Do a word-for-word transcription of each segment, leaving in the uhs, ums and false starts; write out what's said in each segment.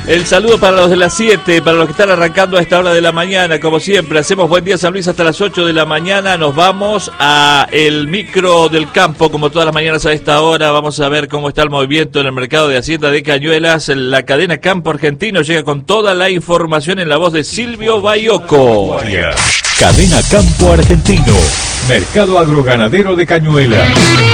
El saludo para los de las siete, para los que están arrancando a esta hora de la mañana, como siempre. Hacemos Buen Día San Luis hasta las ocho de la mañana. Nos vamos a el micro del campo, como todas las mañanas a esta hora. Vamos a ver cómo está el movimiento en el mercado de Hacienda de Cañuelas. La cadena Campo Argentino llega con toda la información en la voz de Silvio Baioco. Cadena Campo Argentino, Mercado Agroganadero de Cañuelas.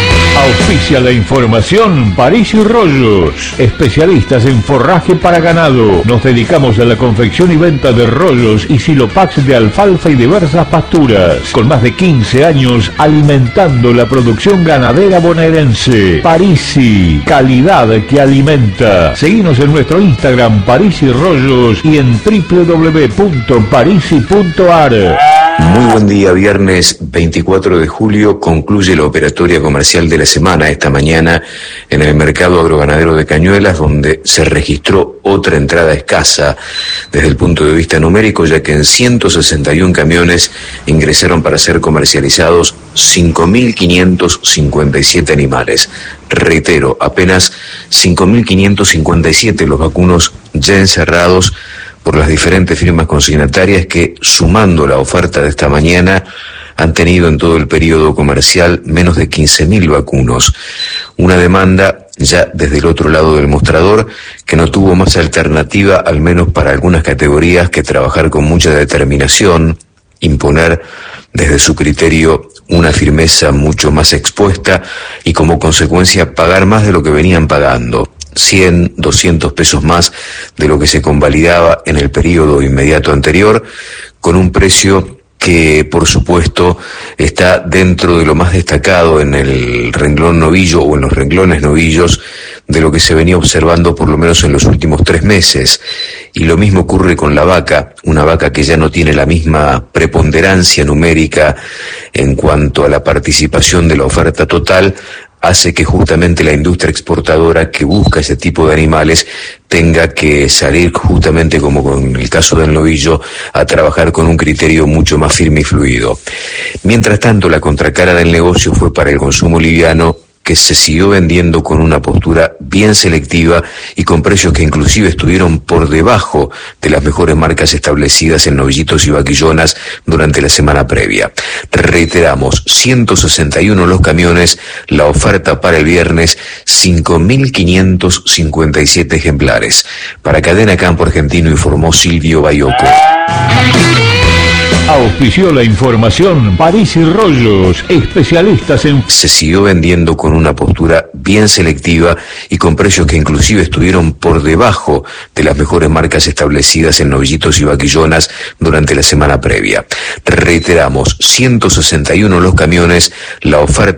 Auspicia la información París y Rollos, especialistas en forraje para ganado. Nos dedicamos a la confección y venta de rollos y silopax de alfalfa y diversas pasturas. Con más de quince años alimentando la producción ganadera bonaerense. Parisi, calidad que alimenta. Seguinos en nuestro Instagram París y Rollos y en doble u doble u doble u punto parisi punto a r. Muy buen día, viernes veinticuatro de julio concluye la operatoria comercial de la semana esta mañana en el mercado agroganadero de Cañuelas, donde se registró otra entrada escasa desde el punto de vista numérico, ya que en ciento sesenta y uno camiones ingresaron para ser comercializados cinco mil quinientos cincuenta y siete animales. Reitero, apenas cinco mil quinientos cincuenta y siete los vacunos ya encerrados por las diferentes firmas consignatarias que, sumando la oferta de esta mañana, han tenido en todo el periodo comercial menos de quince mil vacunos. Una demanda ya desde el otro lado del mostrador que no tuvo más alternativa, al menos para algunas categorías, que trabajar con mucha determinación, imponer desde su criterio una firmeza mucho más expuesta y como consecuencia pagar más de lo que venían pagando. cien, doscientos pesos más de lo que se convalidaba en el periodo inmediato anterior, con un precio que por supuesto está dentro de lo más destacado en el renglón novillo o en los renglones novillos de lo que se venía observando por lo menos en los últimos tres meses. Y lo mismo ocurre con la vaca, una vaca que ya no tiene la misma preponderancia numérica en cuanto a la participación de la oferta total, hace que justamente la industria exportadora que busca ese tipo de animales tenga que salir justamente, como con el caso del novillo, a trabajar con un criterio mucho más firme y fluido. Mientras tanto, la contracara del negocio fue para el consumo liviano, que se siguió vendiendo con una postura bien selectiva y con precios que inclusive estuvieron por debajo de las mejores marcas establecidas en novillitos y vaquillonas durante la semana previa. Reiteramos, ciento sesenta y uno los camiones, la oferta para el viernes, cinco mil quinientos cincuenta y siete ejemplares. Para Cadena Campo Argentino informó Silvio Baioco. Auspició la información París y Rollos, especialistas en... Se siguió vendiendo con una postura bien selectiva y con precios que inclusive estuvieron por debajo de las mejores marcas establecidas en novillitos y vaquillonas durante la semana previa. Reiteramos, ciento sesenta y uno los camiones, la oferta